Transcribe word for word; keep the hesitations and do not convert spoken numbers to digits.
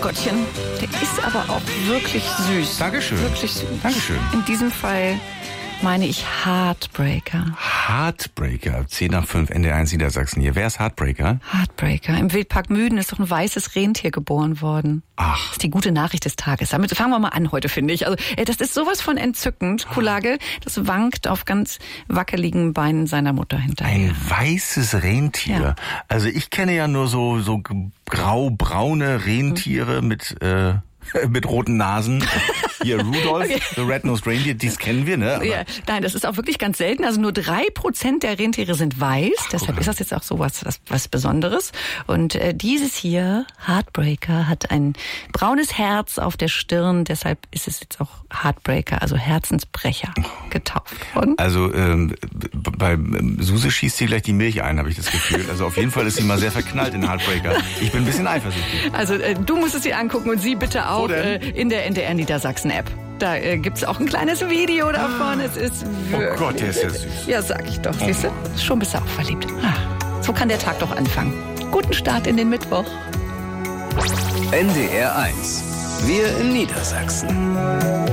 Maskottchen. Der ist aber auch wirklich süß. Dankeschön. Wirklich süß. Dankeschön. In diesem Fall meine ich Heartbreaker. Heartbreaker, zehn nach fünf, N D R eins Niedersachsen hier. Wer ist Heartbreaker? Heartbreaker. Im Wildpark Müden ist doch ein weißes Rentier geboren worden. Ach. Das ist die gute Nachricht des Tages. Damit fangen wir mal an heute, finde ich. Also, das ist sowas von entzückend. Kulage, das wankt auf ganz wackeligen Beinen seiner Mutter hinterher. Ein weißes Rentier. Ja. Also ich kenne ja nur so, so grau-braune Rentiere mhm. mit, äh, mit roten Nasen. Hier, Rudolph, okay. The Red-Nosed Reindeer, dies kennen wir, ne? Aber ja, nein, das ist auch wirklich ganz selten. Also nur drei Prozent der Rentiere sind weiß. Ach, deshalb okay. ist das jetzt auch so was, was, was Besonderes. Und äh, dieses hier, Heartbreaker, hat ein braunes Herz auf der Stirn. Deshalb ist es jetzt auch Heartbreaker, also Herzensbrecher, getauft worden. Also ähm, bei Suse schießt sie gleich die Milch ein, habe ich das Gefühl. Also auf jeden Fall ist sie mal sehr verknallt in Heartbreaker. Ich bin ein bisschen eifersüchtig. Also äh, du musst es dir angucken und sie bitte auch äh, in der N D R Niedersachsen App. Da äh, gibt's auch ein kleines Video davon. Es ist wirklich, oh Gott, der ist ja süß. Ja, sag ich doch. Siehst du? Schon bist du auch verliebt. Ach, so kann der Tag doch anfangen. Guten Start in den Mittwoch. N D R eins. Wir in Niedersachsen.